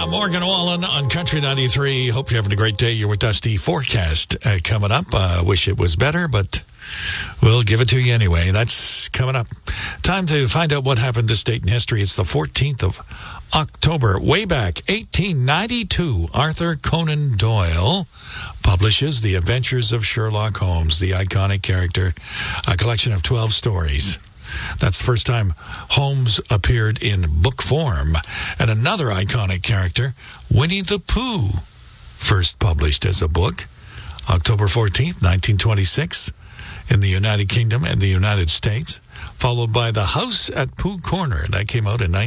Yeah, Morgan Wallen on Country 93. Hope you're having a great day. You're with Dusty. Forecast coming up. Wish it was better, but we'll give it to you anyway. That's coming up. Time to find out what happened this date in history. It's the 14th of October. Way back, 1892, Arthur Conan Doyle publishes The Adventures of Sherlock Holmes, the iconic character, a collection of 12 stories. That's the first time Holmes appeared in book form. And another iconic character, Winnie the Pooh, first published as a book, October 14th, 1926, in the United Kingdom and the United States, followed by The House at Pooh Corner. That came out in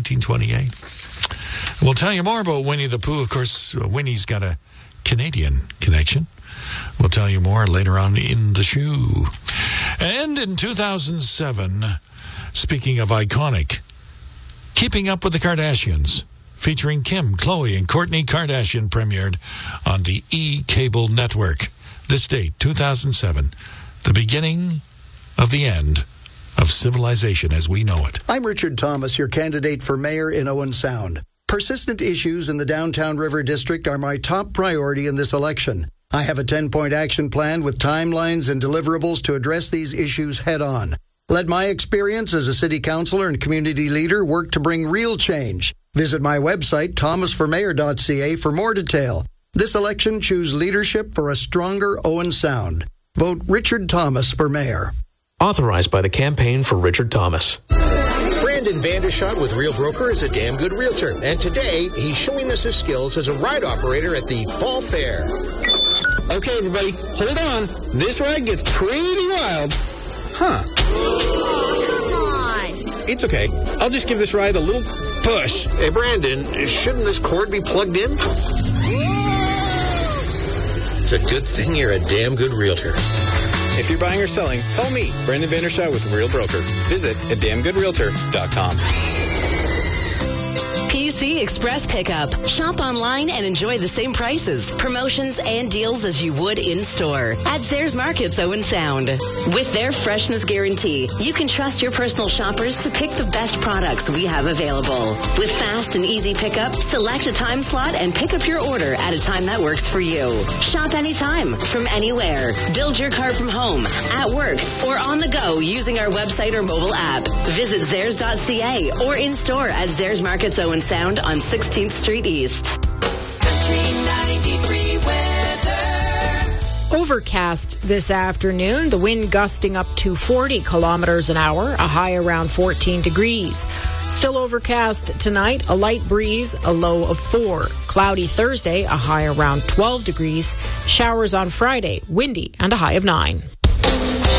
1928. We'll tell you more about Winnie the Pooh. Of course, Winnie's got a Canadian connection. We'll tell you more later on in the show. And in 2007... speaking of iconic, Keeping Up with the Kardashians, featuring Kim, Khloe, and Kourtney Kardashian, premiered on the E-Cable network. This date, 2007, the beginning of the end of civilization as we know it. I'm Richard Thomas, your candidate for mayor in Owen Sound. Persistent issues in the downtown River District are my top priority in this election. I have a 10-point action plan with timelines and deliverables to address these issues head-on. Let my experience as a city councilor and community leader work to bring real change. Visit my website, thomasformayor.ca, for more detail. This election, choose leadership for a stronger Owen Sound. Vote Richard Thomas for mayor. Authorized by the Campaign for Richard Thomas. Brandon Vandershot with Real Broker is a damn good realtor. And today, he's showing us his skills as a ride operator at the Fall Fair. Okay, everybody, hold on. This ride gets pretty wild. Huh. Come on. It's okay. I'll just give this ride a little push. Hey, Brandon, shouldn't this cord be plugged in? It's a good thing you're a damn good realtor. If you're buying or selling, call me, Brandon Vandershot with Real Broker. Visit at damngoodrealtor.com. PC Express Pickup. Shop online and enjoy the same prices, promotions, and deals as you would in-store at Zayres Markets Owen Sound. With their freshness guarantee, you can trust your personal shoppers to pick the best products we have available. With fast and easy pickup, select a time slot and pick up your order at a time that works for you. Shop anytime, from anywhere. Build your car from home, at work, or on the go using our website or mobile app. Visit Zayres.ca or in-store at Zayres Markets Owen Sound on 16th Street East. Country 93 weather. Overcast this afternoon, the wind gusting up to 40 kilometers an hour, a high around 14 degrees. Still overcast tonight, a light breeze, a low of 4. Cloudy Thursday, a high around 12 degrees. Showers on Friday, windy, and a high of 9.